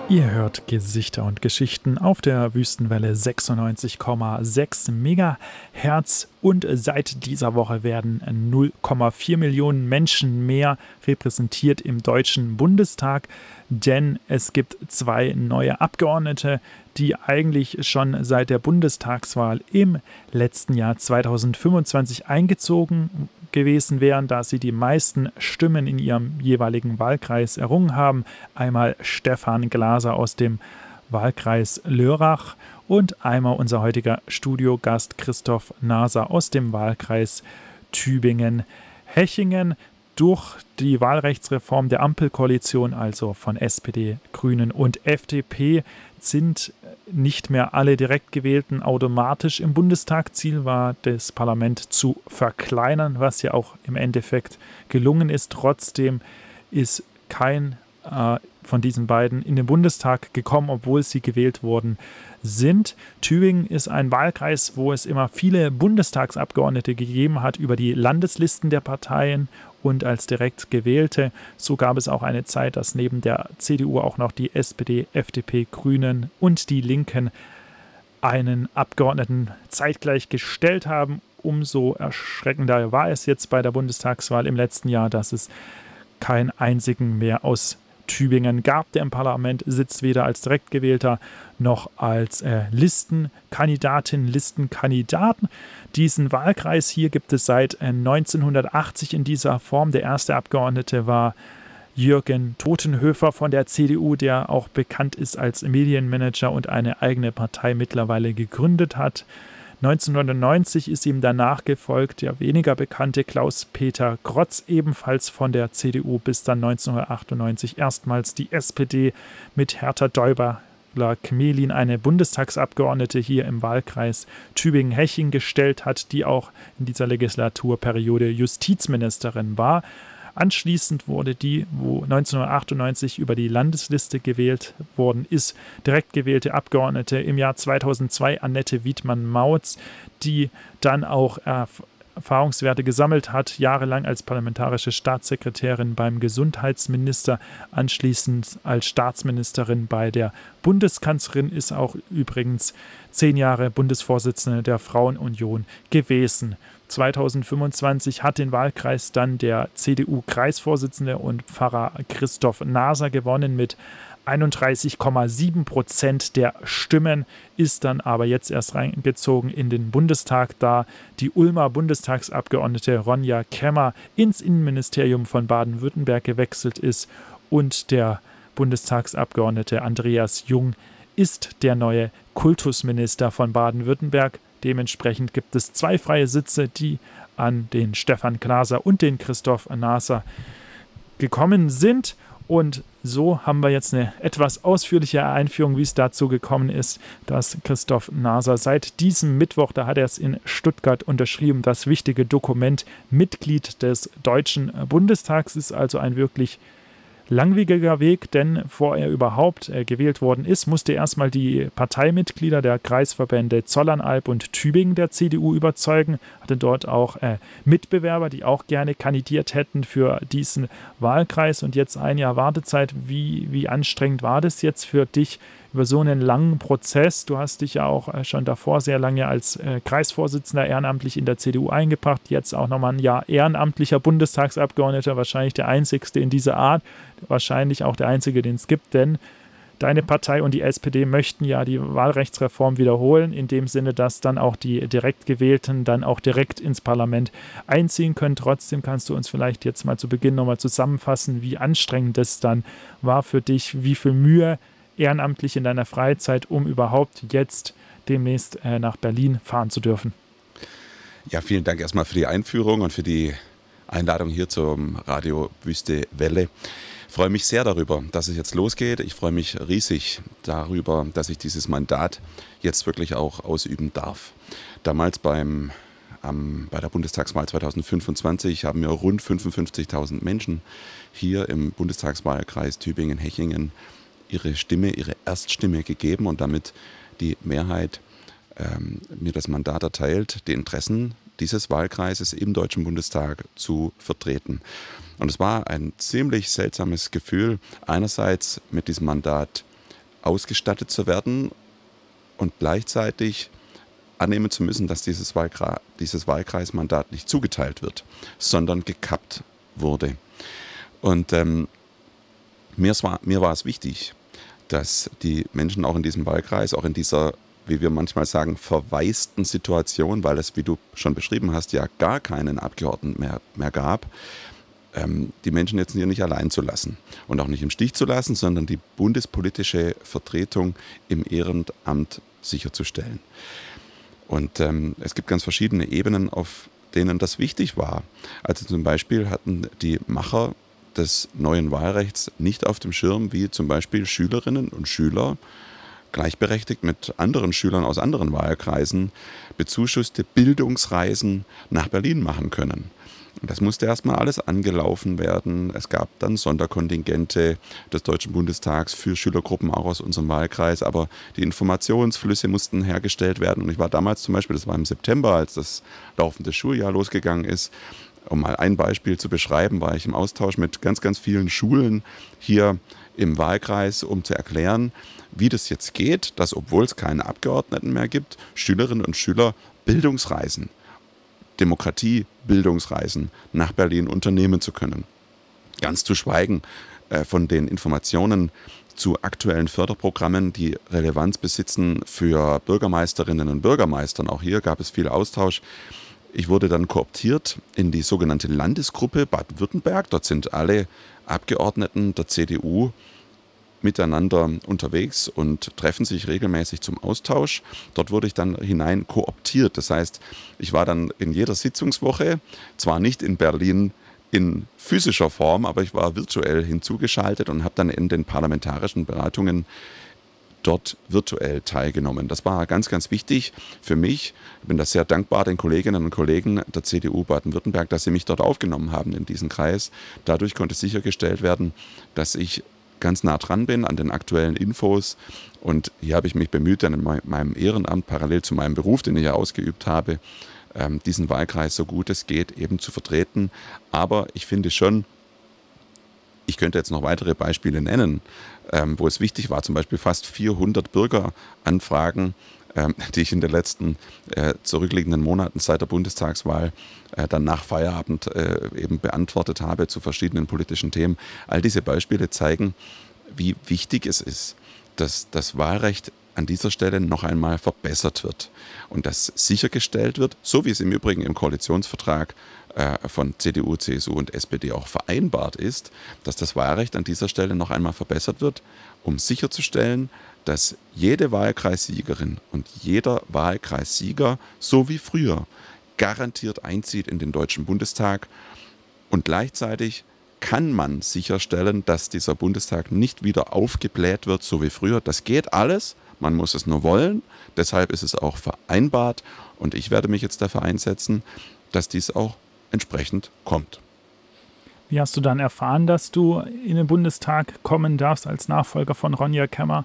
Ihr hört Gesichter und Geschichten auf der Wüstenwelle 96,6 Megahertz und seit dieser Woche werden 0,4 Millionen Menschen mehr repräsentiert im Deutschen Bundestag, denn es gibt zwei neue Abgeordnete, die eigentlich schon seit der Bundestagswahl im letzten Jahr 2025 eingezogen gewesen wären, da sie die meisten Stimmen in ihrem jeweiligen Wahlkreis errungen haben. Einmal Stefan Glaser aus dem Wahlkreis Lörrach und einmal unser heutiger Studiogast Christoph Naser aus dem Wahlkreis Tübingen-Hechingen. Durch die Wahlrechtsreform der Ampelkoalition, also von SPD, Grünen und FDP, sind nicht mehr alle Direktgewählten automatisch im Bundestag. Ziel war, das Parlament zu verkleinern, was ja auch im Endeffekt gelungen ist. Trotzdem ist kein von diesen beiden in den Bundestag gekommen, obwohl sie gewählt worden sind. Tübingen ist ein Wahlkreis, wo es immer viele Bundestagsabgeordnete gegeben hat über die Landeslisten der Parteien und als direkt gewählte. So gab es auch eine Zeit, dass neben der CDU auch noch die SPD, FDP, Grünen und die Linken einen Abgeordneten zeitgleich gestellt haben. Umso erschreckender war es jetzt bei der Bundestagswahl im letzten Jahr, dass es keinen einzigen mehr aus Tübingen gab. Der im Parlament sitzt weder als Direktgewählter noch als Listenkandidaten. Diesen Wahlkreis hier gibt es seit 1980 in dieser Form. Der erste Abgeordnete war Jürgen Totenhöfer von der CDU, der auch bekannt ist als Medienmanager und eine eigene Partei mittlerweile gegründet hat. 1990 ist ihm danach gefolgt der weniger bekannte Klaus-Peter Grotz, ebenfalls von der CDU, bis dann 1998 erstmals die SPD mit Hertha Däuber-Kmelin, eine Bundestagsabgeordnete hier im Wahlkreis Tübingen-Hechingen gestellt hat, die auch in dieser Legislaturperiode Justizministerin war. Anschließend wurde die, wo 1998 über die Landesliste gewählt worden ist, direkt gewählte Abgeordnete im Jahr 2002 Annette Wiedmann-Mautz, die dann auch Erfahrungswerte gesammelt hat, jahrelang als parlamentarische Staatssekretärin beim Gesundheitsminister, anschließend als Staatsministerin bei der Bundeskanzlerin, ist auch übrigens 10 Jahre Bundesvorsitzende der Frauenunion gewesen. 2025 hat den Wahlkreis dann der CDU-Kreisvorsitzende und Pfarrer Christoph Naser gewonnen mit 31,7% der Stimmen, ist dann aber jetzt erst reingezogen in den Bundestag, da die Ulmer Bundestagsabgeordnete Ronja Kemmer ins Innenministerium von Baden-Württemberg gewechselt ist und der Bundestagsabgeordnete Andreas Jung ist der neue Kultusminister von Baden-Württemberg. Dementsprechend gibt es 2 freie Sitze, die an den Stefan Glaser und den Christoph Naser gekommen sind. Und so haben wir jetzt eine etwas ausführliche Einführung, wie es dazu gekommen ist, dass Christoph Naser seit diesem Mittwoch, da hat er es in Stuttgart unterschrieben, das wichtige Dokument Mitglied des Deutschen Bundestags ist, also ein wirklich langwieriger Weg, denn bevor er überhaupt gewählt worden ist, musste erstmal die Parteimitglieder der Kreisverbände Zollernalb und Tübingen der CDU überzeugen, hatte dort auch Mitbewerber, die auch gerne kandidiert hätten für diesen Wahlkreis, und jetzt ein Jahr Wartezeit. Wie anstrengend war das jetzt für dich über so einen langen Prozess? Du hast dich ja auch schon davor sehr lange als Kreisvorsitzender ehrenamtlich in der CDU eingebracht, jetzt auch nochmal ein Jahr ehrenamtlicher Bundestagsabgeordneter, wahrscheinlich der einzigste in dieser Art, wahrscheinlich auch der einzige, den es gibt, denn deine Partei und die SPD möchten ja die Wahlrechtsreform wiederholen, in dem Sinne, dass dann auch die Direktgewählten dann auch direkt ins Parlament einziehen können. Trotzdem kannst du uns vielleicht jetzt mal zu Beginn nochmal zusammenfassen, wie anstrengend das dann war für dich, wie viel Mühe ehrenamtlich in deiner Freizeit, um überhaupt jetzt demnächst nach Berlin fahren zu dürfen. Ja, vielen Dank erstmal für die Einführung und für die Einladung hier zum Radio Wüste Welle. Ich freue mich sehr darüber, dass es jetzt losgeht. Ich freue mich riesig darüber, dass ich dieses Mandat jetzt wirklich auch ausüben darf. Damals bei der Bundestagswahl 2025 haben wir rund 55.000 Menschen hier im Bundestagswahlkreis Tübingen-Hechingen ihre Stimme, ihre Erststimme gegeben und damit die Mehrheit mir das Mandat erteilt, die Interessen dieses Wahlkreises im Deutschen Bundestag zu vertreten. Und es war ein ziemlich seltsames Gefühl, einerseits mit diesem Mandat ausgestattet zu werden und gleichzeitig annehmen zu müssen, dass dieses Wahlkreismandat nicht zugeteilt wird, sondern gekappt wurde. Und mir war es wichtig, dass die Menschen auch in diesem Wahlkreis, auch in dieser, wie wir manchmal sagen, verwaisten Situation, weil es, wie du schon beschrieben hast, ja gar keinen Abgeordneten mehr gab, die Menschen jetzt hier nicht allein zu lassen und auch nicht im Stich zu lassen, sondern die bundespolitische Vertretung im Ehrenamt sicherzustellen. Und es gibt ganz verschiedene Ebenen, auf denen das wichtig war. Also zum Beispiel hatten die Macher des neuen Wahlrechts nicht auf dem Schirm, wie zum Beispiel Schülerinnen und Schüler gleichberechtigt mit anderen Schülern aus anderen Wahlkreisen bezuschusste Bildungsreisen nach Berlin machen können. Und das musste erstmal alles angelaufen werden. Es gab dann Sonderkontingente des Deutschen Bundestags für Schülergruppen auch aus unserem Wahlkreis, aber die Informationsflüsse mussten hergestellt werden. Und ich war damals zum Beispiel, das war im September, als das laufende Schuljahr losgegangen ist, um mal ein Beispiel zu beschreiben, war ich im Austausch mit ganz, ganz vielen Schulen hier im Wahlkreis, um zu erklären, wie das jetzt geht, dass, obwohl es keine Abgeordneten mehr gibt, Schülerinnen und Schüler Bildungsreisen, Demokratie-Bildungsreisen nach Berlin unternehmen zu können. Ganz zu schweigen von den Informationen zu aktuellen Förderprogrammen, die Relevanz besitzen für Bürgermeisterinnen und Bürgermeistern. Auch hier gab es viel Austausch. Ich wurde dann kooptiert in die sogenannte Landesgruppe Baden-Württemberg. Dort sind alle Abgeordneten der CDU miteinander unterwegs und treffen sich regelmäßig zum Austausch. Dort wurde ich dann hinein kooptiert. Das heißt, ich war dann in jeder Sitzungswoche, zwar nicht in Berlin in physischer Form, aber ich war virtuell hinzugeschaltet und habe dann in den parlamentarischen Beratungen dort virtuell teilgenommen. Das war ganz, ganz wichtig für mich. Ich bin da sehr dankbar den Kolleginnen und Kollegen der CDU Baden-Württemberg, dass sie mich dort aufgenommen haben in diesen Kreis. Dadurch konnte sichergestellt werden, dass ich ganz nah dran bin an den aktuellen Infos. Und hier habe ich mich bemüht, dann in meinem Ehrenamt parallel zu meinem Beruf, den ich ja ausgeübt habe, diesen Wahlkreis so gut es geht eben zu vertreten. Aber ich finde schon, ich könnte jetzt noch weitere Beispiele nennen, wo es wichtig war, zum Beispiel fast 400 Bürgeranfragen, die ich in den letzten zurückliegenden Monaten seit der Bundestagswahl dann nach Feierabend eben beantwortet habe zu verschiedenen politischen Themen. All diese Beispiele zeigen, wie wichtig es ist, dass das Wahlrecht an dieser Stelle noch einmal verbessert wird und dass sichergestellt wird, so wie es im Übrigen im Koalitionsvertrag von CDU, CSU und SPD auch vereinbart ist, dass das Wahlrecht an dieser Stelle noch einmal verbessert wird, um sicherzustellen, dass jede Wahlkreissiegerin und jeder Wahlkreissieger, so wie früher, garantiert einzieht in den Deutschen Bundestag. Und gleichzeitig kann man sicherstellen, dass dieser Bundestag nicht wieder aufgebläht wird, so wie früher. Das geht alles, man muss es nur wollen. Deshalb ist es auch vereinbart. Und ich werde mich jetzt dafür einsetzen, dass dies auch entsprechend kommt. Wie hast du dann erfahren, dass du in den Bundestag kommen darfst als Nachfolger von Ronja Kemmer?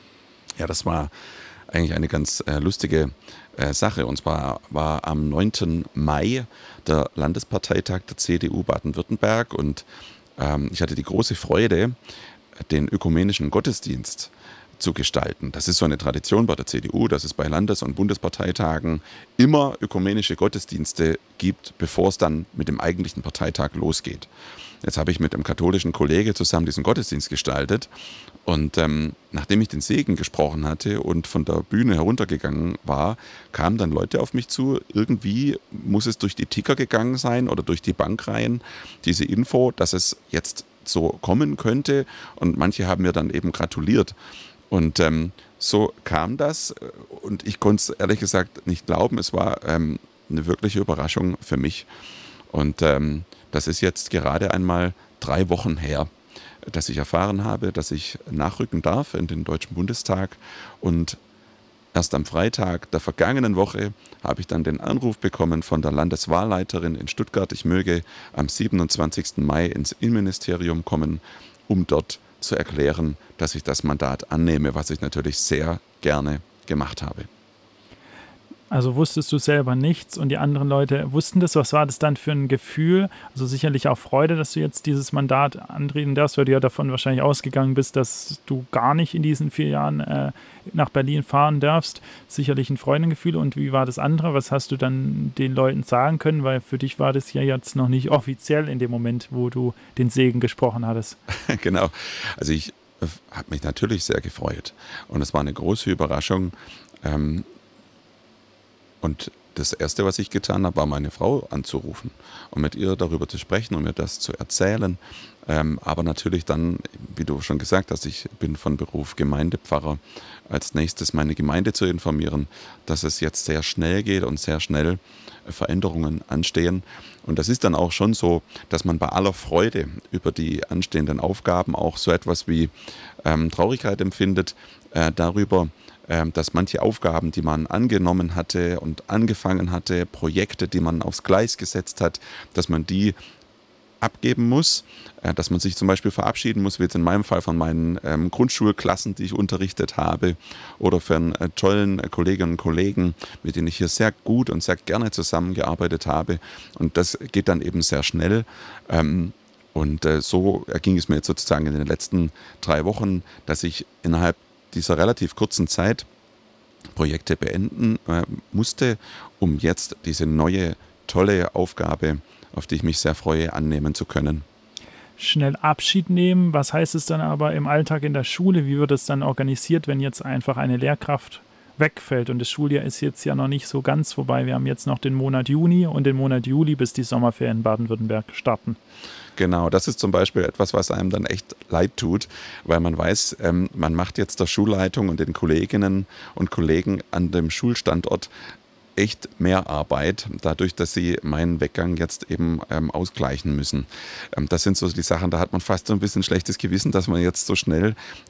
Ja, das war eigentlich eine ganz lustige Sache. Und zwar war am 9. Mai der Landesparteitag der CDU Baden-Württemberg und ich hatte die große Freude, den ökumenischen Gottesdienst zu gestalten. Das ist so eine Tradition bei der CDU, dass es bei Landes- und Bundesparteitagen immer ökumenische Gottesdienste gibt, bevor es dann mit dem eigentlichen Parteitag losgeht. Jetzt habe ich mit einem katholischen Kollege zusammen diesen Gottesdienst gestaltet und nachdem ich den Segen gesprochen hatte und von der Bühne heruntergegangen war, kamen dann Leute auf mich zu. Irgendwie muss es durch die Ticker gegangen sein oder durch die Bankreihen, diese Info, dass es jetzt so kommen könnte, und manche haben mir dann eben gratuliert. Und so kam das und ich konnte es ehrlich gesagt nicht glauben. Es war eine wirkliche Überraschung für mich. Und das ist jetzt gerade einmal 3 Wochen her, dass ich erfahren habe, dass ich nachrücken darf in den Deutschen Bundestag. Und erst am Freitag der vergangenen Woche habe ich dann den Anruf bekommen von der Landeswahlleiterin in Stuttgart, ich möge am 27. Mai ins Innenministerium kommen, um dort zu erklären, dass ich das Mandat annehme, was ich natürlich sehr gerne gemacht habe. Also wusstest du selber nichts und die anderen Leute wussten das. Was war das dann für ein Gefühl? Also sicherlich auch Freude, dass du jetzt dieses Mandat antreten darfst, weil du ja davon wahrscheinlich ausgegangen bist, dass du gar nicht in diesen 4 Jahren nach Berlin fahren darfst. Sicherlich ein Freudengefühl. Und wie war das andere? Was hast du dann den Leuten sagen können? Weil für dich war das ja jetzt noch nicht offiziell in dem Moment, wo du den Segen gesprochen hattest. Genau. Also ich habe mich natürlich sehr gefreut. Und es war eine große Überraschung. Und das Erste, was ich getan habe, war, meine Frau anzurufen und mit ihr darüber zu sprechen und mir das zu erzählen. Aber natürlich dann, wie du schon gesagt hast, ich bin von Beruf Gemeindepfarrer, als nächstes meine Gemeinde zu informieren, dass es jetzt sehr schnell geht und sehr schnell Veränderungen anstehen. Und das ist dann auch schon so, dass man bei aller Freude über die anstehenden Aufgaben auch so etwas wie Traurigkeit empfindet darüber, dass manche Aufgaben, die man angenommen hatte und angefangen hatte, Projekte, die man aufs Gleis gesetzt hat, dass man die abgeben muss, dass man sich zum Beispiel verabschieden muss, wie jetzt in meinem Fall von meinen Grundschulklassen, die ich unterrichtet habe, oder von tollen Kolleginnen und Kollegen, mit denen ich hier sehr gut und sehr gerne zusammengearbeitet habe. Und das geht dann eben sehr schnell. Und so erging es mir jetzt sozusagen in den letzten 3 Wochen, dass ich innerhalb dieser relativ kurzen Zeit Projekte beenden musste, um jetzt diese neue, tolle Aufgabe, auf die ich mich sehr freue, annehmen zu können. Schnell Abschied nehmen, was heißt es dann aber im Alltag in der Schule? Wie wird es dann organisiert, wenn jetzt einfach eine Lehrkraft wegfällt? Und das Schuljahr ist jetzt ja noch nicht so ganz vorbei. Wir haben jetzt noch den Monat Juni und den Monat Juli, bis die Sommerferien in Baden-Württemberg starten. Genau, das ist zum Beispiel etwas, was einem dann echt leid tut, weil man weiß, man macht jetzt der Schulleitung und den Kolleginnen und Kollegen an dem Schulstandort echt mehr Arbeit, dadurch, dass sie meinen Weggang jetzt eben ausgleichen müssen. Das sind so die Sachen, da hat man fast so ein bisschen schlechtes Gewissen, dass man jetzt so schnell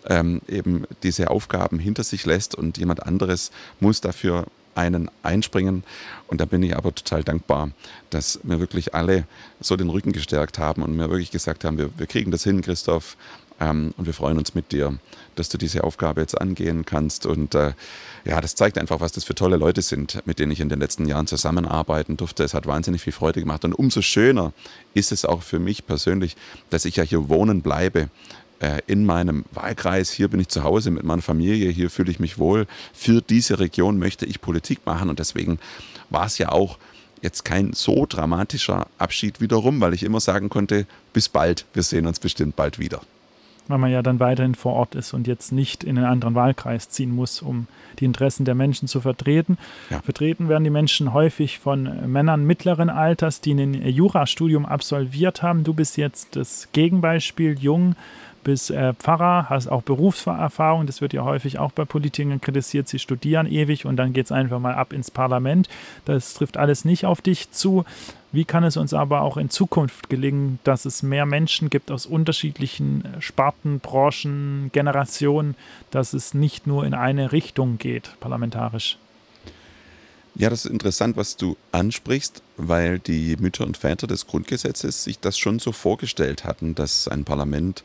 eben diese Aufgaben hinter sich lässt und jemand anderes muss dafür einen einspringen. Und da bin ich aber total dankbar, dass mir wirklich alle so den Rücken gestärkt haben und mir wirklich gesagt haben, wir kriegen das hin, Christoph, und wir freuen uns mit dir, dass du diese Aufgabe jetzt angehen kannst. Und ja, das zeigt einfach, was das für tolle Leute sind, mit denen ich in den letzten Jahren zusammenarbeiten durfte. Es hat wahnsinnig viel Freude gemacht. Und umso schöner ist es auch für mich persönlich, dass ich ja hier wohnen bleibe, in meinem Wahlkreis. Hier bin ich zu Hause mit meiner Familie, hier fühle ich mich wohl. Für diese Region möchte ich Politik machen und deswegen war es ja auch jetzt kein so dramatischer Abschied wiederum, weil ich immer sagen konnte, bis bald, wir sehen uns bestimmt bald wieder. Weil man ja dann weiterhin vor Ort ist und jetzt nicht in einen anderen Wahlkreis ziehen muss, um die Interessen der Menschen zu vertreten. Ja. Vertreten werden die Menschen häufig von Männern mittleren Alters, die ein Jurastudium absolviert haben. Du bist jetzt das Gegenbeispiel, jung, bist Pfarrer, hast auch Berufserfahrung, das wird ja häufig auch bei Politikern kritisiert, sie studieren ewig und dann geht es einfach mal ab ins Parlament. Das trifft alles nicht auf dich zu. Wie kann es uns aber auch in Zukunft gelingen, dass es mehr Menschen gibt aus unterschiedlichen Sparten, Branchen, Generationen, dass es nicht nur in eine Richtung geht, parlamentarisch? Ja, das ist interessant, was du ansprichst, weil die Mütter und Väter des Grundgesetzes sich das schon so vorgestellt hatten, dass ein Parlament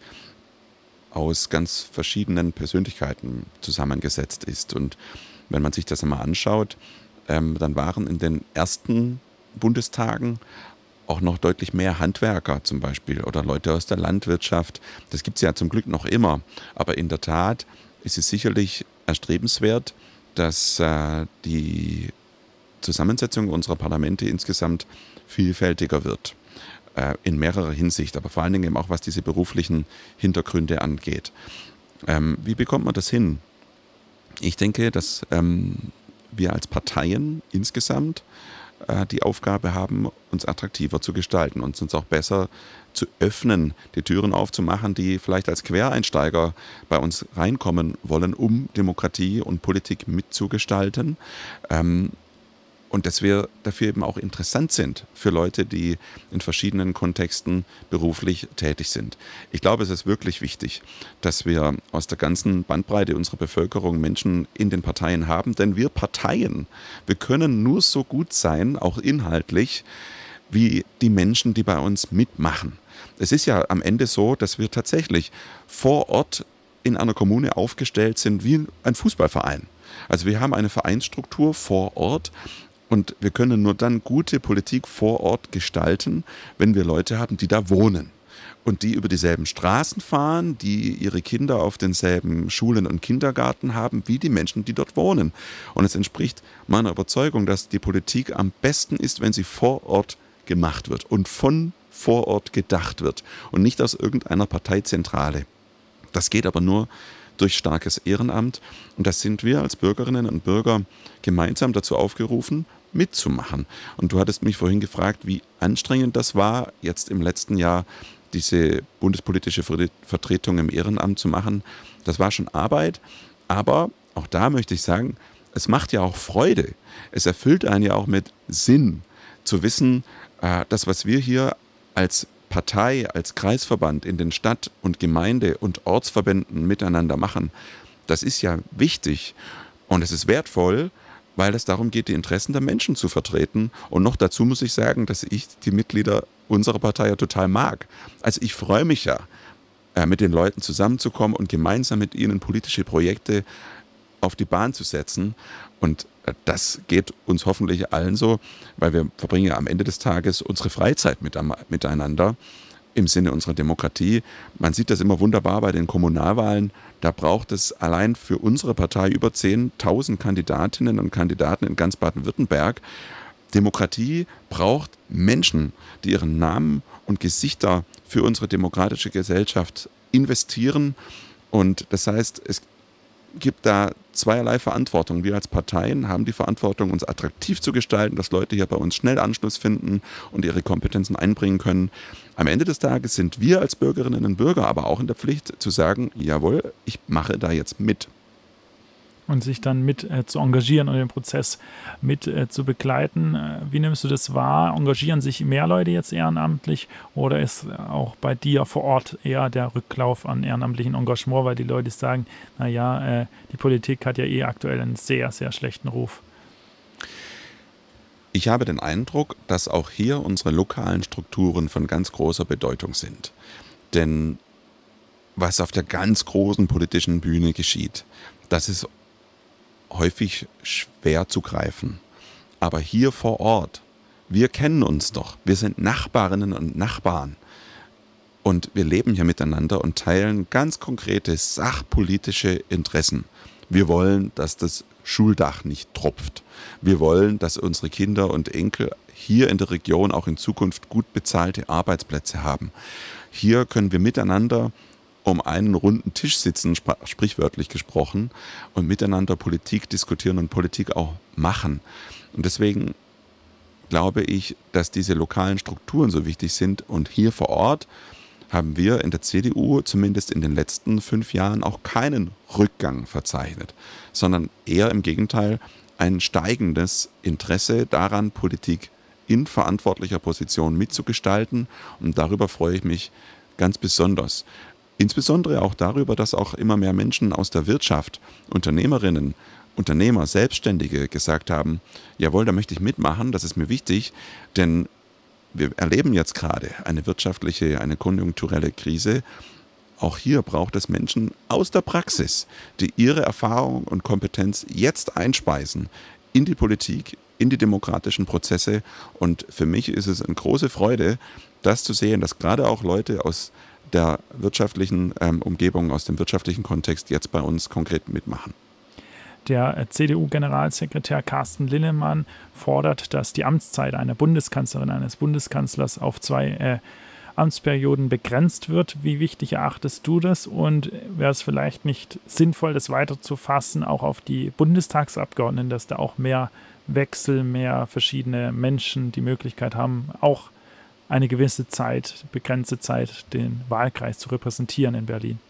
aus ganz verschiedenen Persönlichkeiten zusammengesetzt ist. Und wenn man sich das einmal anschaut, dann waren in den ersten Bundestagen auch noch deutlich mehr Handwerker zum Beispiel oder Leute aus der Landwirtschaft. Das gibt es ja zum Glück noch immer. Aber in der Tat ist es sicherlich erstrebenswert, dass die Zusammensetzung unserer Parlamente insgesamt vielfältiger wird. In mehrerer Hinsicht, aber vor allen Dingen eben auch, was diese beruflichen Hintergründe angeht. Wie bekommt man das hin? Ich denke, dass wir als Parteien insgesamt die Aufgabe haben, uns attraktiver zu gestalten und uns auch besser zu öffnen, die Türen aufzumachen, die vielleicht als Quereinsteiger bei uns reinkommen wollen, um Demokratie und Politik mitzugestalten. Und dass wir dafür eben auch interessant sind für Leute, die in verschiedenen Kontexten beruflich tätig sind. Ich glaube, es ist wirklich wichtig, dass wir aus der ganzen Bandbreite unserer Bevölkerung Menschen in den Parteien haben, denn wir Parteien, wir können nur so gut sein, auch inhaltlich, wie die Menschen, die bei uns mitmachen. Es ist ja am Ende so, dass wir tatsächlich vor Ort in einer Kommune aufgestellt sind wie ein Fußballverein. Also wir haben eine Vereinsstruktur vor Ort und wir können nur dann gute Politik vor Ort gestalten, wenn wir Leute haben, die da wohnen. Und die über dieselben Straßen fahren, die ihre Kinder auf denselben Schulen und Kindergarten haben, wie die Menschen, die dort wohnen. Und es entspricht meiner Überzeugung, dass die Politik am besten ist, wenn sie vor Ort gemacht wird und von vor Ort gedacht wird und nicht aus irgendeiner Parteizentrale. Das geht aber nur durch starkes Ehrenamt und das sind wir als Bürgerinnen und Bürger gemeinsam dazu aufgerufen, mitzumachen. Und du hattest mich vorhin gefragt, wie anstrengend das war, jetzt im letzten Jahr diese bundespolitische Vertretung im Ehrenamt zu machen. Das war schon Arbeit, aber auch da möchte ich sagen, es macht ja auch Freude. Es erfüllt einen ja auch mit Sinn, zu wissen, das, was wir hier als Partei, als Kreisverband in den Stadt- und Gemeinde- und Ortsverbänden miteinander machen, das ist ja wichtig und es ist wertvoll, weil es darum geht, die Interessen der Menschen zu vertreten. Und noch dazu muss ich sagen, dass ich die Mitglieder unserer Partei ja total mag. Also ich freue mich ja, mit den Leuten zusammenzukommen und gemeinsam mit ihnen politische Projekte auf die Bahn zu setzen. Und das geht uns hoffentlich allen so, weil wir verbringen ja am Ende des Tages unsere Freizeit miteinander im Sinne unserer Demokratie. Man sieht das immer wunderbar bei den Kommunalwahlen. Da braucht es allein für unsere Partei über 10.000 Kandidatinnen und Kandidaten in ganz Baden-Württemberg. Demokratie braucht Menschen, die ihren Namen und Gesichter für unsere demokratische Gesellschaft investieren. Und das heißt, es gibt da zweierlei Verantwortung. Wir als Parteien haben die Verantwortung, uns attraktiv zu gestalten, dass Leute hier bei uns schnell Anschluss finden und ihre Kompetenzen einbringen können. Am Ende des Tages sind wir als Bürgerinnen und Bürger aber auch in der Pflicht zu sagen, jawohl, ich mache da jetzt mit. Und sich dann mit zu engagieren und den Prozess mit zu begleiten. Wie nimmst du das wahr? Engagieren sich mehr Leute jetzt ehrenamtlich oder ist auch bei dir vor Ort eher der Rücklauf an ehrenamtlichen Engagement, weil die Leute sagen, naja, die Politik hat ja aktuell einen sehr, sehr schlechten Ruf? Ich habe den Eindruck, dass auch hier unsere lokalen Strukturen von ganz großer Bedeutung sind. Denn was auf der ganz großen politischen Bühne geschieht, das ist häufig schwer zu greifen. Aber hier vor Ort, wir kennen uns doch, wir sind Nachbarinnen und Nachbarn und wir leben hier miteinander und teilen ganz konkrete sachpolitische Interessen. Wir wollen, dass das Schuldach nicht tropft. Wir wollen, dass unsere Kinder und Enkel hier in der Region auch in Zukunft gut bezahlte Arbeitsplätze haben. Hier können wir miteinander um einen runden Tisch sitzen, sprichwörtlich gesprochen, und miteinander Politik diskutieren und Politik auch machen. Und deswegen glaube ich, dass diese lokalen Strukturen so wichtig sind. Und hier vor Ort haben wir in der CDU zumindest in den letzten 5 Jahren auch keinen Rückgang verzeichnet, sondern eher im Gegenteil ein steigendes Interesse daran, Politik in verantwortlicher Position mitzugestalten. Und darüber freue ich mich ganz besonders. Insbesondere auch darüber, dass auch immer mehr Menschen aus der Wirtschaft, Unternehmerinnen, Unternehmer, Selbstständige gesagt haben, jawohl, da möchte ich mitmachen, das ist mir wichtig, denn wir erleben jetzt gerade eine wirtschaftliche, eine konjunkturelle Krise. Auch hier braucht es Menschen aus der Praxis, die ihre Erfahrung und Kompetenz jetzt einspeisen in die Politik, in die demokratischen Prozesse. Und für mich ist es eine große Freude, das zu sehen, dass gerade auch Leute aus der wirtschaftlichen Umgebung, aus dem wirtschaftlichen Kontext jetzt bei uns konkret mitmachen. Der CDU-Generalsekretär Carsten Linnemann fordert, dass die Amtszeit einer Bundeskanzlerin, eines Bundeskanzlers auf 2 Amtsperioden begrenzt wird. Wie wichtig erachtest du das? Und wäre es vielleicht nicht sinnvoll, das weiterzufassen, auch auf die Bundestagsabgeordneten, dass da auch mehr Wechsel, mehr verschiedene Menschen die Möglichkeit haben, auch eine gewisse Zeit, begrenzte Zeit, den Wahlkreis zu repräsentieren in Berlin?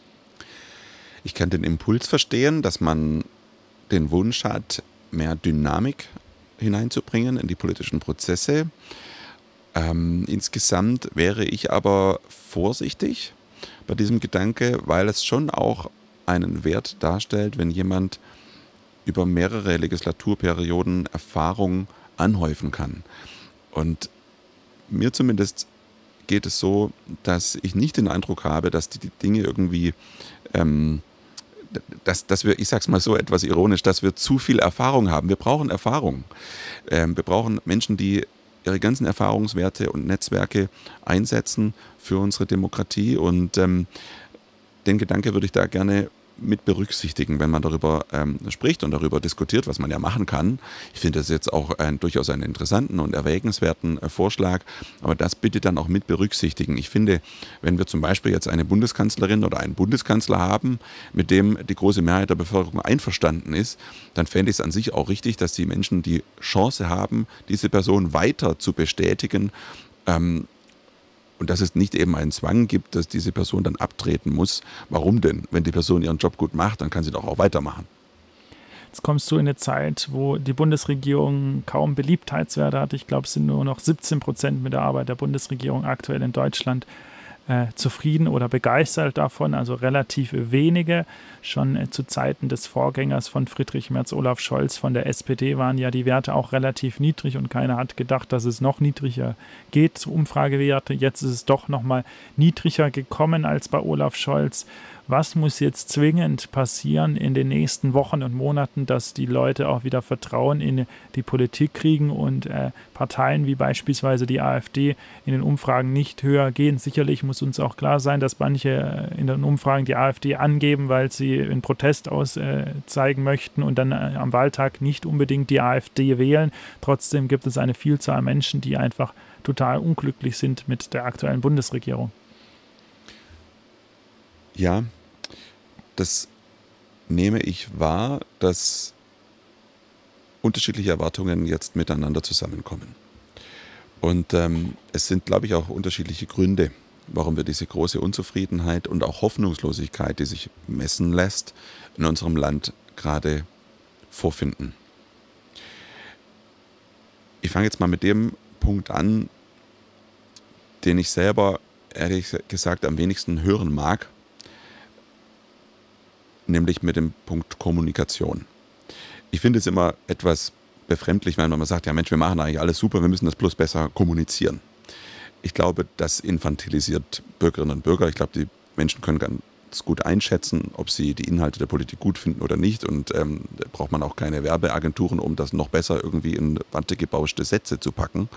Ich kann den Impuls verstehen, dass man den Wunsch hat, mehr Dynamik hineinzubringen in die politischen Prozesse. Insgesamt wäre ich aber vorsichtig bei diesem Gedanke, weil es schon auch einen Wert darstellt, wenn jemand über mehrere Legislaturperioden Erfahrung anhäufen kann. Und mir zumindest geht es so, dass ich nicht den Eindruck habe, dass die Dinge irgendwie dass wir, ich sag's mal so etwas ironisch, dass wir zu viel Erfahrung haben. Wir brauchen Erfahrung. Wir brauchen Menschen, die ihre ganzen Erfahrungswerte und Netzwerke einsetzen für unsere Demokratie. Und den Gedanke würde ich da gerne mit berücksichtigen, wenn man darüber spricht und darüber diskutiert, was man ja machen kann. Ich finde das jetzt auch durchaus einen interessanten und erwägenswerten Vorschlag, aber das bitte dann auch mit berücksichtigen. Ich finde, wenn wir zum Beispiel jetzt eine Bundeskanzlerin oder einen Bundeskanzler haben, mit dem die große Mehrheit der Bevölkerung einverstanden ist, dann fände ich es an sich auch richtig, dass die Menschen die Chance haben, diese Person weiter zu bestätigen, und dass es nicht eben einen Zwang gibt, dass diese Person dann abtreten muss. Warum denn? Wenn die Person ihren Job gut macht, dann kann sie doch auch weitermachen. Jetzt kommst du in eine Zeit, wo die Bundesregierung kaum Beliebtheitswerte hat. Ich glaube, es sind nur noch 17% mit der Arbeit der Bundesregierung aktuell in Deutschland zufrieden oder begeistert davon, also relativ wenige. Schon zu Zeiten des Vorgängers von Friedrich Merz, Olaf Scholz von der SPD, waren ja die Werte auch relativ niedrig und keiner hat gedacht, dass es noch niedriger geht, Umfragewerte. Jetzt ist es doch nochmal niedriger gekommen als bei Olaf Scholz. Was muss jetzt zwingend passieren in den nächsten Wochen und Monaten, dass die Leute auch wieder Vertrauen in die Politik kriegen und Parteien wie beispielsweise die AfD in den Umfragen nicht höher gehen? Sicherlich muss uns auch klar sein, dass manche in den Umfragen die AfD angeben, weil sie einen Protest zeigen möchten und dann am Wahltag nicht unbedingt die AfD wählen. Trotzdem gibt es eine Vielzahl Menschen, die einfach total unglücklich sind mit der aktuellen Bundesregierung. Ja, das nehme ich wahr, dass unterschiedliche Erwartungen jetzt miteinander zusammenkommen. Und es sind, glaube ich, auch unterschiedliche Gründe, warum wir diese große Unzufriedenheit und auch Hoffnungslosigkeit, die sich messen lässt, in unserem Land gerade vorfinden. Ich fange jetzt mal mit dem Punkt an, den ich selber, ehrlich gesagt, am wenigsten hören mag, nämlich mit dem Punkt Kommunikation. Ich finde es immer etwas befremdlich, wenn man sagt, ja Mensch, wir machen eigentlich alles super, wir müssen das bloß besser kommunizieren. Ich glaube, das infantilisiert Bürgerinnen und Bürger. Ich glaube, die Menschen können ganz gut einschätzen, ob sie die Inhalte der Politik gut finden oder nicht. Und da braucht man auch keine Werbeagenturen, um das noch besser irgendwie in Watte gebauschte Sätze zu packen.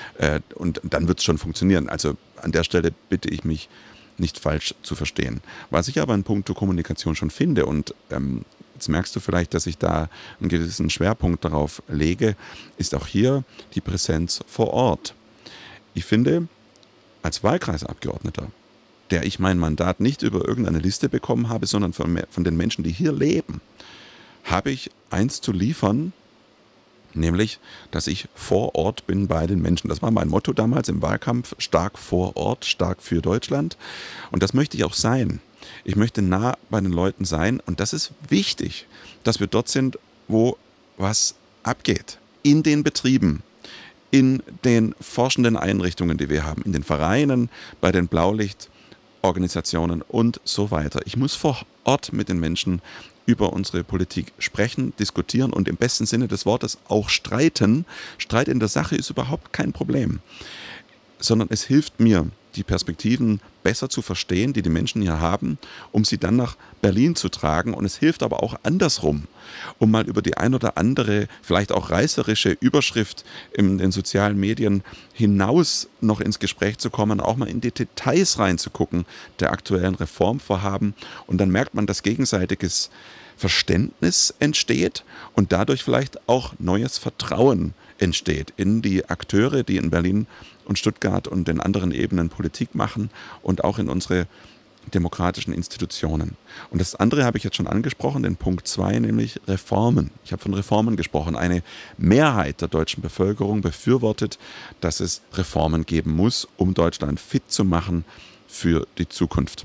Und dann wird es schon funktionieren. Also an der Stelle bitte ich mich, nicht falsch zu verstehen. Was ich aber in puncto Kommunikation schon finde, und jetzt merkst du vielleicht, dass ich da einen gewissen Schwerpunkt darauf lege, ist auch hier die Präsenz vor Ort. Ich finde, als Wahlkreisabgeordneter, der ich mein Mandat nicht über irgendeine Liste bekommen habe, sondern von den Menschen, die hier leben, habe ich eins zu liefern, nämlich, dass ich vor Ort bin bei den Menschen. Das war mein Motto damals im Wahlkampf, stark vor Ort, stark für Deutschland. Und das möchte ich auch sein. Ich möchte nah bei den Leuten sein und das ist wichtig, dass wir dort sind, wo was abgeht. In den Betrieben, in den forschenden Einrichtungen, die wir haben, in den Vereinen, bei den Blaulichtorganisationen und so weiter. Ich muss vor Ort mit den Menschen über unsere Politik sprechen, diskutieren und im besten Sinne des Wortes auch streiten. Streit in der Sache ist überhaupt kein Problem, sondern es hilft mir, die Perspektiven besser zu verstehen, die die Menschen hier haben, um sie dann nach Berlin zu tragen. Und es hilft aber auch andersrum, um mal über die ein oder andere, vielleicht auch reißerische Überschrift in den sozialen Medien hinaus noch ins Gespräch zu kommen, auch mal in die Details reinzugucken der aktuellen Reformvorhaben. Und dann merkt man, dass gegenseitiges Verständnis entsteht und dadurch vielleicht auch neues Vertrauen entsteht in die Akteure, die in Berlin und Stuttgart und den anderen Ebenen Politik machen und auch in unsere demokratischen Institutionen. Und das andere habe ich jetzt schon angesprochen, den Punkt 2, nämlich Reformen. Ich habe von Reformen gesprochen. Eine Mehrheit der deutschen Bevölkerung befürwortet, dass es Reformen geben muss, um Deutschland fit zu machen für die Zukunft.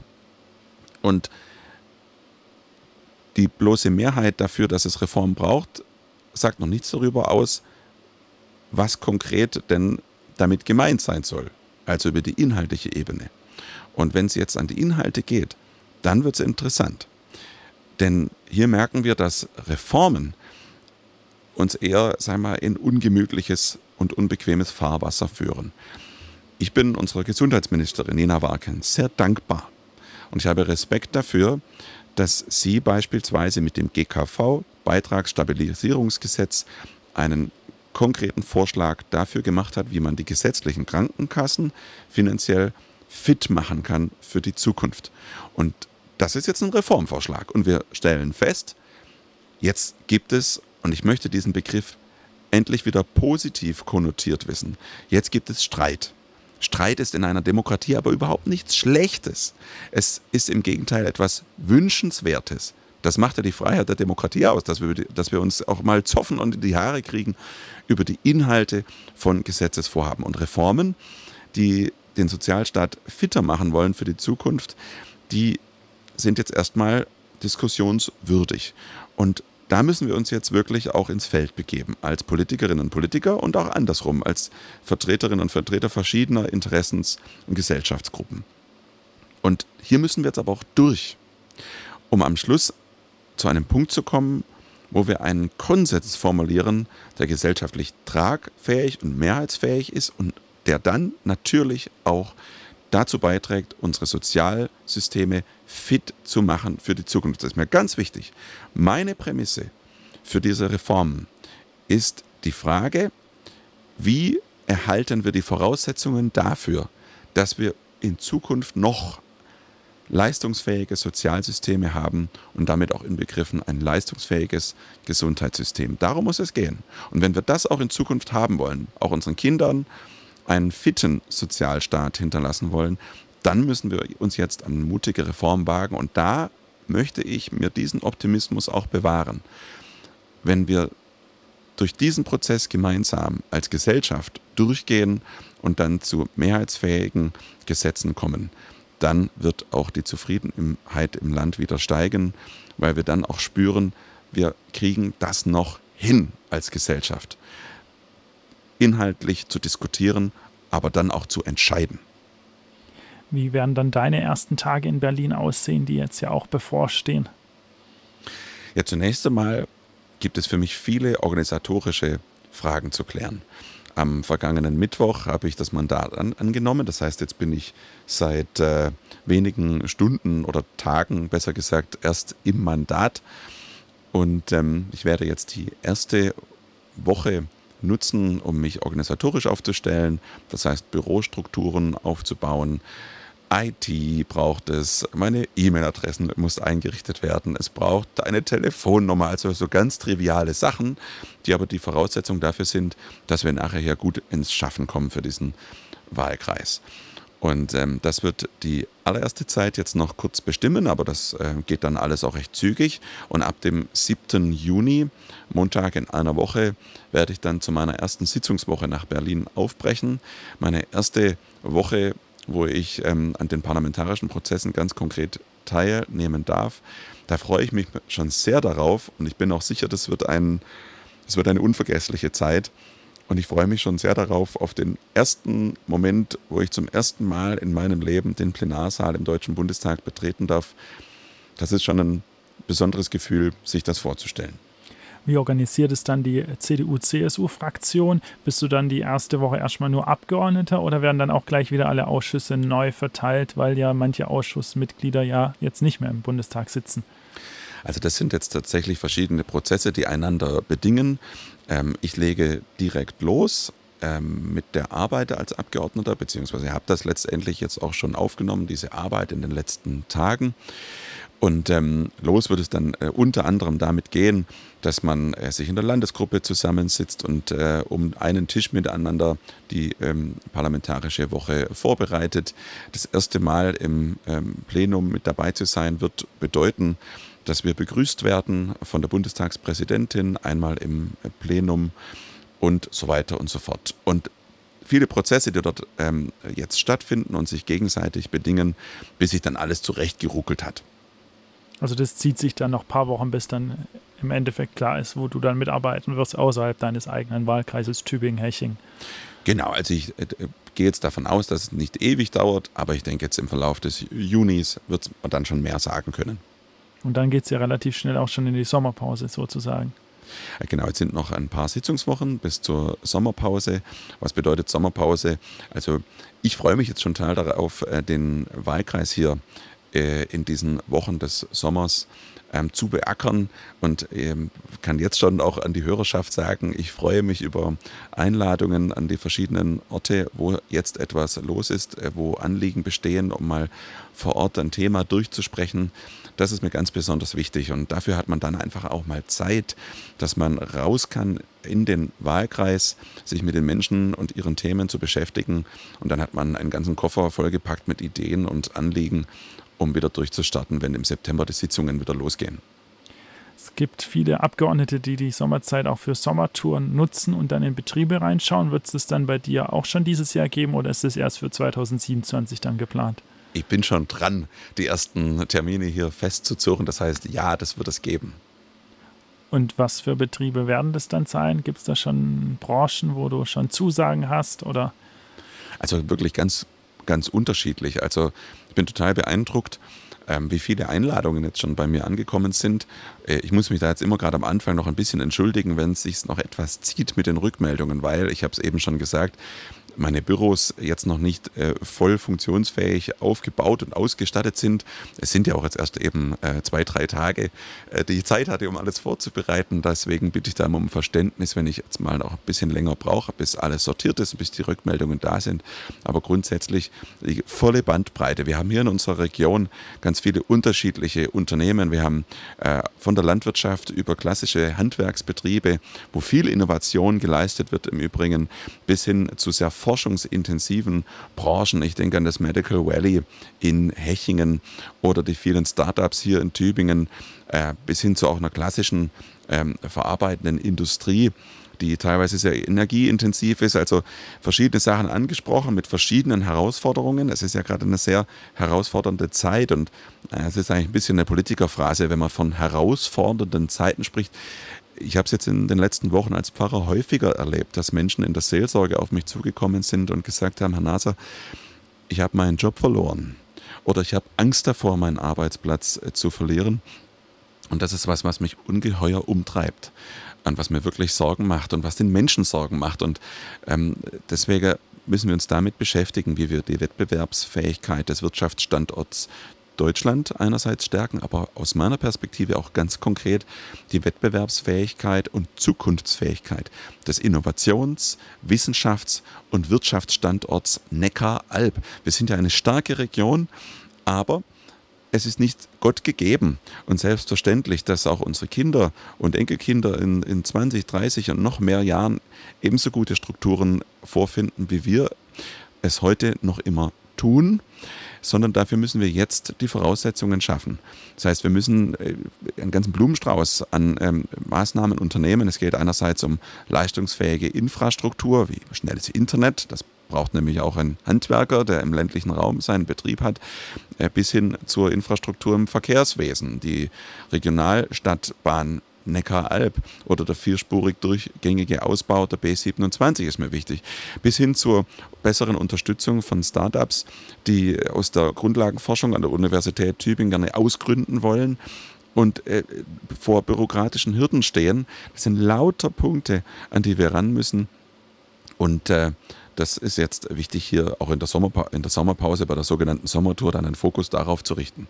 Und die bloße Mehrheit dafür, dass es Reformen braucht, sagt noch nichts darüber aus, was konkret denn damit gemeint sein soll, also über die inhaltliche Ebene. Und wenn es jetzt an die Inhalte geht, dann wird es interessant. Denn hier merken wir, dass Reformen uns eher, sagen wir mal, in ungemütliches und unbequemes Fahrwasser führen. Ich bin unserer Gesundheitsministerin Nina Warken sehr dankbar und ich habe Respekt dafür, dass sie beispielsweise mit dem GKV, Beitragsstabilisierungsgesetz, einen konkreten Vorschlag dafür gemacht hat, wie man die gesetzlichen Krankenkassen finanziell fit machen kann für die Zukunft. Und das ist jetzt ein Reformvorschlag. Und wir stellen fest, jetzt gibt es, und ich möchte diesen Begriff endlich wieder positiv konnotiert wissen, jetzt gibt es Streit. Streit ist in einer Demokratie aber überhaupt nichts Schlechtes. Es ist im Gegenteil etwas Wünschenswertes. Das macht ja die Freiheit der Demokratie aus, dass wir uns auch mal zoffen und in die Haare kriegen über die Inhalte von Gesetzesvorhaben und Reformen, die den Sozialstaat fitter machen wollen für die Zukunft, die sind jetzt erstmal diskussionswürdig. Und da müssen wir uns jetzt wirklich auch ins Feld begeben, als Politikerinnen und Politiker und auch andersrum, als Vertreterinnen und Vertreter verschiedener Interessens- und Gesellschaftsgruppen. Und hier müssen wir jetzt aber auch durch, um am Schluss zu einem Punkt zu kommen, wo wir einen Konsens formulieren, der gesellschaftlich tragfähig und mehrheitsfähig ist und der dann natürlich auch dazu beiträgt, unsere Sozialsysteme fit zu machen für die Zukunft. Das ist mir ganz wichtig. Meine Prämisse für diese Reformen ist die Frage, wie erhalten wir die Voraussetzungen dafür, dass wir in Zukunft noch leistungsfähige Sozialsysteme haben und damit auch inbegriffen ein leistungsfähiges Gesundheitssystem. Darum muss es gehen. Und wenn wir das auch in Zukunft haben wollen, auch unseren Kindern einen fitten Sozialstaat hinterlassen wollen, dann müssen wir uns jetzt an mutige Reformen wagen. Und da möchte ich mir diesen Optimismus auch bewahren. Wenn wir durch diesen Prozess gemeinsam als Gesellschaft durchgehen und dann zu mehrheitsfähigen Gesetzen kommen, dann wird auch die Zufriedenheit im Land wieder steigen, weil wir dann auch spüren, wir kriegen das noch hin als Gesellschaft. Inhaltlich zu diskutieren, aber dann auch zu entscheiden. Wie werden dann deine ersten Tage in Berlin aussehen, die jetzt ja auch bevorstehen? Ja, zunächst einmal gibt es für mich viele organisatorische Fragen zu klären. Am vergangenen Mittwoch habe ich das Mandat angenommen. Das heißt, jetzt bin ich seit wenigen Stunden oder Tagen, besser gesagt, erst im Mandat. Und ich werde jetzt die erste Woche nutzen, um mich organisatorisch aufzustellen. Das heißt, Bürostrukturen aufzubauen. IT braucht es, meine E-Mail-Adressen muss eingerichtet werden, es braucht eine Telefonnummer, also so ganz triviale Sachen, die aber die Voraussetzung dafür sind, dass wir nachher hier gut ins Schaffen kommen für diesen Wahlkreis. Und das wird die allererste Zeit jetzt noch kurz bestimmen, aber das geht dann alles auch recht zügig. Und ab dem 7. Juni, Montag in einer Woche, werde ich dann zu meiner ersten Sitzungswoche nach Berlin aufbrechen. Meine erste Woche, wo ich an den parlamentarischen Prozessen ganz konkret teilnehmen darf. Da freue ich mich schon sehr darauf und ich bin auch sicher, das wird eine unvergessliche Zeit. Und ich freue mich schon sehr darauf, auf den ersten Moment, wo ich zum ersten Mal in meinem Leben den Plenarsaal im Deutschen Bundestag betreten darf. Das ist schon ein besonderes Gefühl, sich das vorzustellen. Wie organisiert es dann die CDU-CSU-Fraktion? Bist du dann die erste Woche erstmal nur Abgeordneter oder werden dann auch gleich wieder alle Ausschüsse neu verteilt, weil ja manche Ausschussmitglieder ja jetzt nicht mehr im Bundestag sitzen? Also das sind jetzt tatsächlich verschiedene Prozesse, die einander bedingen. Ich lege direkt los mit der Arbeit als Abgeordneter, beziehungsweise habe das letztendlich jetzt auch schon aufgenommen, diese Arbeit in den letzten Tagen. Und los wird es dann unter anderem damit gehen, dass man sich in der Landesgruppe zusammensitzt und um einen Tisch miteinander die parlamentarische Woche vorbereitet. Das erste Mal im Plenum mit dabei zu sein, wird bedeuten, dass wir begrüßt werden von der Bundestagspräsidentin, einmal im Plenum und so weiter und so fort. Und viele Prozesse, die dort jetzt stattfinden und sich gegenseitig bedingen, bis sich dann alles zurechtgeruckelt hat. Also das zieht sich dann noch ein paar Wochen, bis dann im Endeffekt klar ist, wo du dann mitarbeiten wirst, außerhalb deines eigenen Wahlkreises Tübingen-Heching. Genau, also ich gehe jetzt davon aus, dass es nicht ewig dauert, aber ich denke jetzt im Verlauf des Junis wird man dann schon mehr sagen können. Und dann geht es ja relativ schnell auch schon in die Sommerpause sozusagen. Genau, jetzt sind noch ein paar Sitzungswochen bis zur Sommerpause. Was bedeutet Sommerpause? Also ich freue mich jetzt schon total darauf, den Wahlkreis hier in diesen Wochen des Sommers zu beackern und kann jetzt schon auch an die Hörerschaft sagen, ich freue mich über Einladungen an die verschiedenen Orte, wo jetzt etwas los ist, wo Anliegen bestehen, um mal vor Ort ein Thema durchzusprechen. Das ist mir ganz besonders wichtig und dafür hat man dann einfach auch mal Zeit, dass man raus kann in den Wahlkreis, sich mit den Menschen und ihren Themen zu beschäftigen und dann hat man einen ganzen Koffer vollgepackt mit Ideen und Anliegen, um wieder durchzustarten, wenn im September die Sitzungen wieder losgehen. Es gibt viele Abgeordnete, die die Sommerzeit auch für Sommertouren nutzen und dann in Betriebe reinschauen. Wird es das dann bei dir auch schon dieses Jahr geben oder ist es erst für 2027 dann geplant? Ich bin schon dran, die ersten Termine hier festzuzurren. Das heißt, ja, das wird es geben. Und was für Betriebe werden das dann sein? Gibt es da schon Branchen, wo du schon Zusagen hast? Oder? Also wirklich ganz, ganz unterschiedlich. Also ich bin total beeindruckt, wie viele Einladungen jetzt schon bei mir angekommen sind. Ich muss mich da jetzt immer gerade am Anfang noch ein bisschen entschuldigen, wenn es sich noch etwas zieht mit den Rückmeldungen, weil, ich habe es eben schon gesagt, meine Büros jetzt noch nicht voll funktionsfähig aufgebaut und ausgestattet sind. Es sind ja auch jetzt erst eben 2-3 Tage, die ich Zeit hatte, um alles vorzubereiten. Deswegen bitte ich da immer um Verständnis, wenn ich jetzt mal noch ein bisschen länger brauche, bis alles sortiert ist und bis die Rückmeldungen da sind. Aber grundsätzlich die volle Bandbreite. Wir haben hier in unserer Region ganz viele unterschiedliche Unternehmen. Wir haben von der Landwirtschaft über klassische Handwerksbetriebe, wo viel Innovation geleistet wird im Übrigen, bis hin zu sehr forschungsintensiven Branchen. Ich denke an das Medical Valley in Hechingen oder die vielen Startups hier in Tübingen, bis hin zu auch einer klassischen verarbeitenden Industrie, die teilweise sehr energieintensiv ist, also verschiedene Sachen angesprochen mit verschiedenen Herausforderungen. Es ist ja gerade eine sehr herausfordernde Zeit und es ist eigentlich ein bisschen eine Politikerphrase, wenn man von herausfordernden Zeiten spricht. Ich habe es jetzt in den letzten Wochen als Pfarrer häufiger erlebt, dass Menschen in der Seelsorge auf mich zugekommen sind und gesagt haben, Herr Naser, ich habe meinen Job verloren oder ich habe Angst davor, meinen Arbeitsplatz zu verlieren. Und das ist was mich ungeheuer umtreibt und was mir wirklich Sorgen macht und was den Menschen Sorgen macht. Und deswegen müssen wir uns damit beschäftigen, wie wir die Wettbewerbsfähigkeit des Wirtschaftsstandorts Deutschland einerseits stärken, aber aus meiner Perspektive auch ganz konkret die Wettbewerbsfähigkeit und Zukunftsfähigkeit des Innovations-, Wissenschafts- und Wirtschaftsstandorts Neckar-Alb. Wir sind ja eine starke Region, aber es ist nicht Gott gegeben und selbstverständlich, dass auch unsere Kinder und Enkelkinder in 20, 30 und noch mehr Jahren ebenso gute Strukturen vorfinden, wie wir es heute noch immer tun, sondern dafür müssen wir jetzt die Voraussetzungen schaffen. Das heißt, wir müssen einen ganzen Blumenstrauß an Maßnahmen unternehmen. Es geht einerseits um leistungsfähige Infrastruktur, wie schnelles Internet, das braucht nämlich auch ein Handwerker, der im ländlichen Raum seinen Betrieb hat, bis hin zur Infrastruktur im Verkehrswesen, die Regionalstadtbahn Neckar-Alb oder der vierspurig durchgängige Ausbau der B27 ist mir wichtig, bis hin zur besseren Unterstützung von Startups, die aus der Grundlagenforschung an der Universität Tübingen gerne ausgründen wollen und vor bürokratischen Hürden stehen. Das sind lauter Punkte, an die wir ran müssen und das ist jetzt wichtig, hier auch in der Sommerpause bei der sogenannten Sommertour dann einen Fokus darauf zu richten.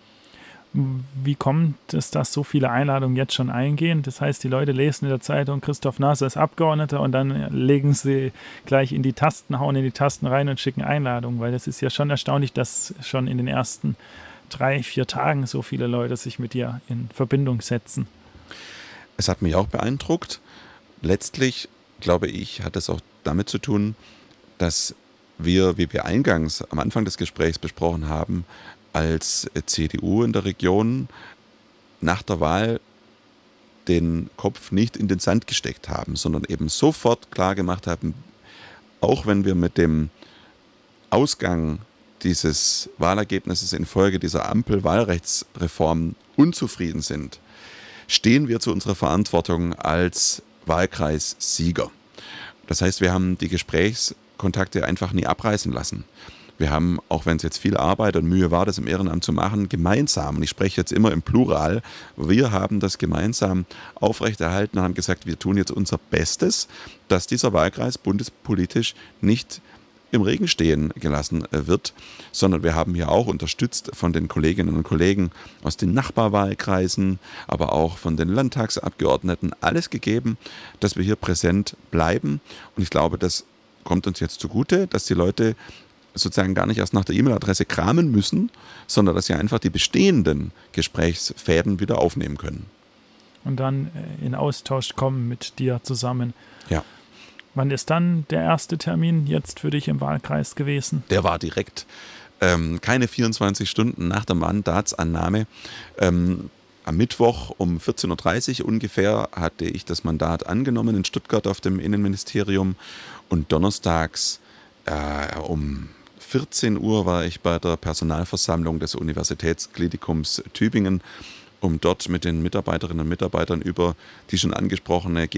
Wie kommt es, dass so viele Einladungen jetzt schon eingehen? Das heißt, die Leute lesen in der Zeitung, Christoph Naser ist Abgeordneter und dann legen sie gleich in die Tasten, hauen in die Tasten rein und schicken Einladungen, weil das ist ja schon erstaunlich, dass schon in den ersten 3-4 Tagen so viele Leute sich mit dir in Verbindung setzen. Es hat mich auch beeindruckt. Letztlich, glaube ich, hat es auch damit zu tun, dass wir, wie wir eingangs am Anfang des Gesprächs besprochen haben, als CDU in der Region nach der Wahl den Kopf nicht in den Sand gesteckt haben, sondern eben sofort klar gemacht haben, auch wenn wir mit dem Ausgang dieses Wahlergebnisses infolge dieser Ampel-Wahlrechtsreform unzufrieden sind, stehen wir zu unserer Verantwortung als Wahlkreissieger. Das heißt, wir haben die Gesprächskontakte einfach nie abreißen lassen. Wir haben, auch wenn es jetzt viel Arbeit und Mühe war, das im Ehrenamt zu machen, gemeinsam, und ich spreche jetzt immer im Plural, wir haben das gemeinsam aufrechterhalten und haben gesagt, wir tun jetzt unser Bestes, dass dieser Wahlkreis bundespolitisch nicht im Regen stehen gelassen wird, sondern wir haben hier auch unterstützt von den Kolleginnen und Kollegen aus den Nachbarwahlkreisen, aber auch von den Landtagsabgeordneten alles gegeben, dass wir hier präsent bleiben. Und ich glaube, das kommt uns jetzt zugute, dass die Leute sozusagen gar nicht erst nach der E-Mail-Adresse kramen müssen, sondern dass sie einfach die bestehenden Gesprächsfäden wieder aufnehmen können. Und dann in Austausch kommen mit dir zusammen. Ja. Wann ist dann der erste Termin jetzt für dich im Wahlkreis gewesen? Der war direkt keine 24 Stunden nach der Mandatsannahme. Am Mittwoch um 14.30 Uhr ungefähr hatte ich das Mandat angenommen in Stuttgart auf dem Innenministerium und donnerstags um 14 Uhr war ich bei der Personalversammlung des Universitätsklinikums Tübingen, um dort mit den Mitarbeiterinnen und Mitarbeitern über die schon angesprochene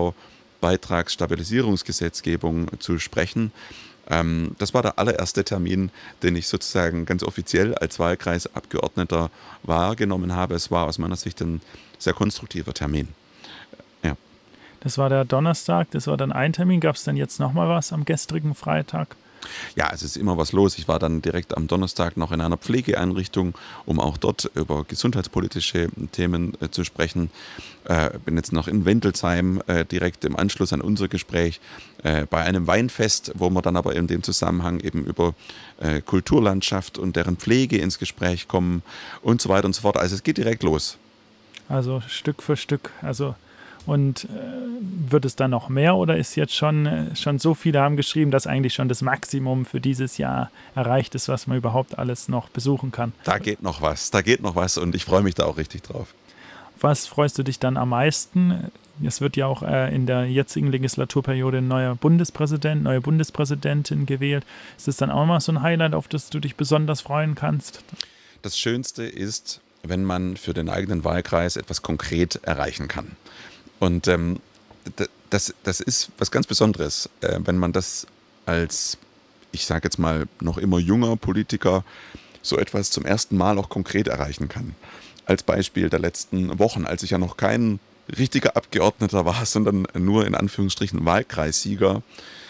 GKV-Beitragsstabilisierungsgesetzgebung zu sprechen. Das war der allererste Termin, den ich sozusagen ganz offiziell als Wahlkreisabgeordneter wahrgenommen habe. Es war aus meiner Sicht ein sehr konstruktiver Termin. Ja. Das war der Donnerstag, das war dann ein Termin. Gab es dann jetzt nochmal was am gestrigen Freitag? Ja, es ist immer was los. Ich war dann direkt am Donnerstag noch in einer Pflegeeinrichtung, um auch dort über gesundheitspolitische Themen zu sprechen. Bin jetzt noch in Wendelsheim, direkt im Anschluss an unser Gespräch, bei einem Weinfest, wo wir dann aber in dem Zusammenhang eben über Kulturlandschaft und deren Pflege ins Gespräch kommen und so weiter und so fort. Also es geht direkt los. Also Stück für Stück, und wird es dann noch mehr oder ist jetzt schon so viele haben geschrieben, dass eigentlich schon das Maximum für dieses Jahr erreicht ist, was man überhaupt alles noch besuchen kann? Da geht noch was und ich freue mich da auch richtig drauf. Was freust du dich dann am meisten? Es wird ja auch in der jetzigen Legislaturperiode ein neuer Bundespräsident, neue Bundespräsidentin gewählt. Ist das dann auch mal so ein Highlight, auf das du dich besonders freuen kannst? Das Schönste ist, wenn man für den eigenen Wahlkreis etwas konkret erreichen kann. Und das ist was ganz Besonderes, wenn man das als, ich sage jetzt mal, noch immer junger Politiker so etwas zum ersten Mal auch konkret erreichen kann. Als Beispiel der letzten Wochen, als ich ja noch kein richtiger Abgeordneter war, sondern nur in Anführungsstrichen Wahlkreissieger.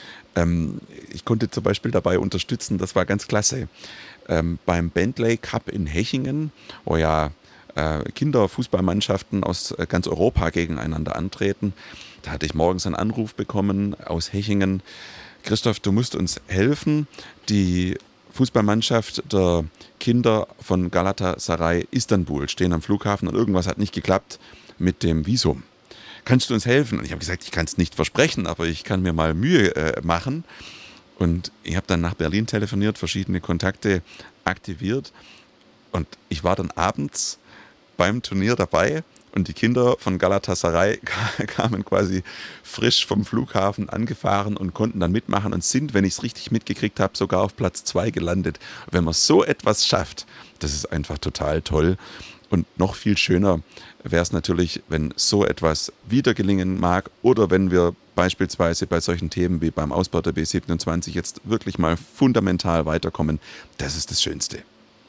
Ich konnte zum Beispiel dabei unterstützen, das war ganz klasse, beim Bentley Cup in Hechingen, wo ja Kinderfußballmannschaften aus ganz Europa gegeneinander antreten. Da hatte ich morgens einen Anruf bekommen aus Hechingen. Christoph, du musst uns helfen. Die Fußballmannschaft der Kinder von Galatasaray Istanbul stehen am Flughafen und irgendwas hat nicht geklappt mit dem Visum. Kannst du uns helfen? Und ich habe gesagt, ich kann es nicht versprechen, aber ich kann mir mal Mühe machen. Und ich habe dann nach Berlin telefoniert, verschiedene Kontakte aktiviert. Und ich war dann abends beim Turnier dabei und die Kinder von Galatasaray kamen quasi frisch vom Flughafen angefahren und konnten dann mitmachen und sind, wenn ich es richtig mitgekriegt habe, sogar auf Platz 2 gelandet. Und wenn man so etwas schafft, das ist einfach total toll. Und noch viel schöner wäre es natürlich, wenn so etwas wieder gelingen mag oder wenn wir beispielsweise bei solchen Themen wie beim Ausbau der B27 jetzt wirklich mal fundamental weiterkommen. Das ist das Schönste.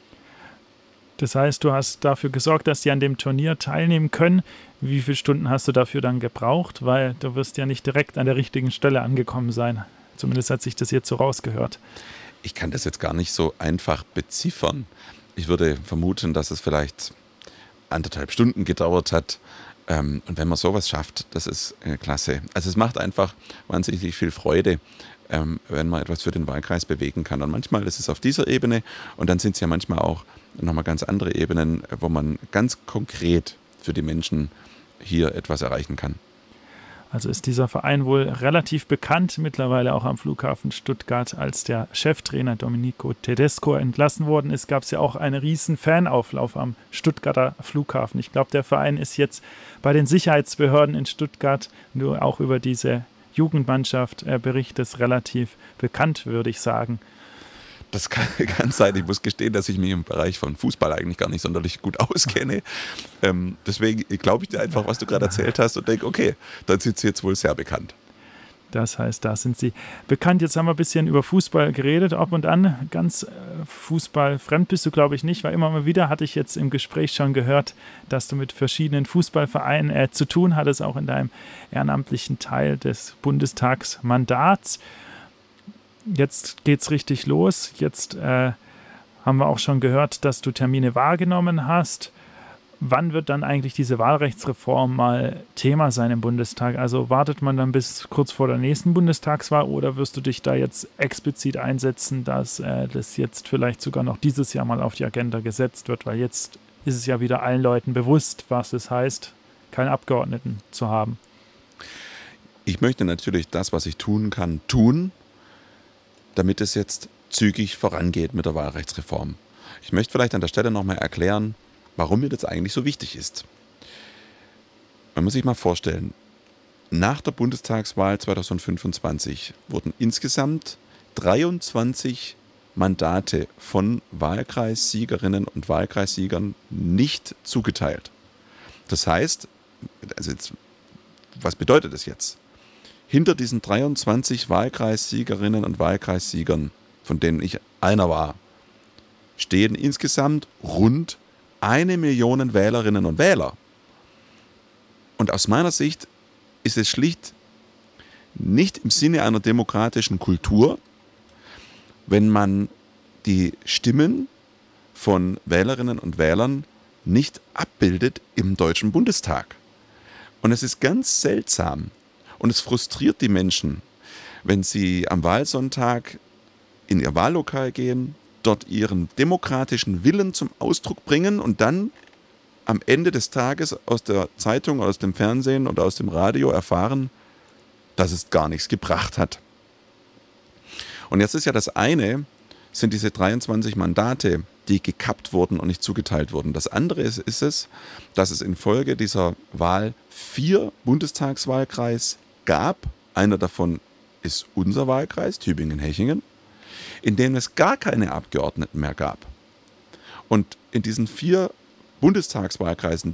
Das heißt, du hast dafür gesorgt, dass die an dem Turnier teilnehmen können. Wie viele Stunden hast du dafür dann gebraucht? Weil du wirst ja nicht direkt an der richtigen Stelle angekommen sein. Zumindest hat sich das jetzt so rausgehört. Ich kann das jetzt gar nicht so einfach beziffern. Ich würde vermuten, dass es vielleicht 1,5 Stunden gedauert hat. Und wenn man sowas schafft, das ist klasse. Also es macht einfach wahnsinnig viel Freude, wenn man etwas für den Wahlkreis bewegen kann. Und manchmal ist es auf dieser Ebene und dann sind es ja manchmal auch nochmal ganz andere Ebenen, wo man ganz konkret für die Menschen hier etwas erreichen kann. Also ist dieser Verein wohl relativ bekannt, mittlerweile auch am Flughafen Stuttgart. Als der Cheftrainer Domenico Tedesco entlassen worden ist, gab es ja auch einen riesen Fanauflauf am Stuttgarter Flughafen. Ich glaube, der Verein ist jetzt bei den Sicherheitsbehörden in Stuttgart, nur auch über diese Jugendmannschaft berichtet, relativ bekannt, würde ich sagen. Das kann sein. Ich muss gestehen, dass ich mich im Bereich von Fußball eigentlich gar nicht sonderlich gut auskenne. Deswegen glaube ich dir einfach, was du gerade erzählt hast und denke, okay, dann sind sie jetzt wohl sehr bekannt. Das heißt, da sind sie bekannt. Jetzt haben wir ein bisschen über Fußball geredet, ab und an. Ganz fußballfremd bist du, glaube ich, nicht, weil immer mal wieder hatte ich jetzt im Gespräch schon gehört, dass du mit verschiedenen Fußballvereinen zu tun hattest, auch in deinem ehrenamtlichen Teil des Bundestagsmandats. jetzt geht's richtig los. Jetzt haben wir auch schon gehört, dass du Termine wahrgenommen hast. Wann wird dann eigentlich diese Wahlrechtsreform mal Thema sein im Bundestag? Also wartet man dann bis kurz vor der nächsten Bundestagswahl oder wirst du dich da jetzt explizit einsetzen, dass das jetzt vielleicht sogar noch dieses Jahr mal auf die Agenda gesetzt wird? Weil jetzt ist es ja wieder allen Leuten bewusst, was es heißt, keinen Abgeordneten zu haben. Ich möchte natürlich das, was ich tun kann, tun, damit es jetzt zügig vorangeht mit der Wahlrechtsreform. Ich möchte vielleicht an der Stelle nochmal erklären, warum mir das eigentlich so wichtig ist. Man muss sich mal vorstellen, nach der Bundestagswahl 2025 wurden insgesamt 23 Mandate von Wahlkreissiegerinnen und Wahlkreissiegern nicht zugeteilt. Das heißt, was bedeutet das jetzt? Hinter diesen 23 Wahlkreissiegerinnen und Wahlkreissiegern, von denen ich einer war, stehen insgesamt rund 1 Million Wählerinnen und Wähler. Und aus meiner Sicht ist es schlicht nicht im Sinne einer demokratischen Kultur, wenn man die Stimmen von Wählerinnen und Wählern nicht abbildet im Deutschen Bundestag. Und es ist ganz seltsam und es frustriert die Menschen, wenn sie am Wahlsonntag in ihr Wahllokal gehen, dort ihren demokratischen Willen zum Ausdruck bringen und dann am Ende des Tages aus der Zeitung, aus dem Fernsehen oder aus dem Radio erfahren, dass es gar nichts gebracht hat. Und jetzt ist ja das eine, sind diese 23 Mandate, die gekappt wurden und nicht zugeteilt wurden. Das andere ist es, dass es infolge dieser Wahl 4 Bundestagswahlkreise gab. Einer davon ist unser Wahlkreis, Tübingen-Hechingen, in denen es gar keine Abgeordneten mehr gab. Und in diesen 4 Bundestagswahlkreisen,